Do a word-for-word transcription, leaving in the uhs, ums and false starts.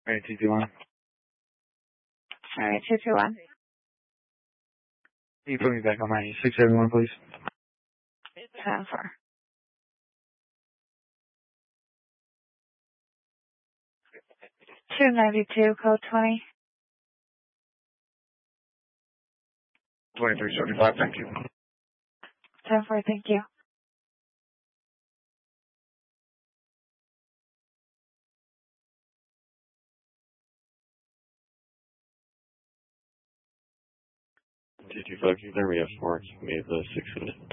All right, two two one. All right, two two one. Can you put me back on my six seven one, please? Ten four. Two ninety two, code twenty. Twenty three seventy five. Thank you. Ten four. Thank you. Two two five. There we have four. We have the six minutes.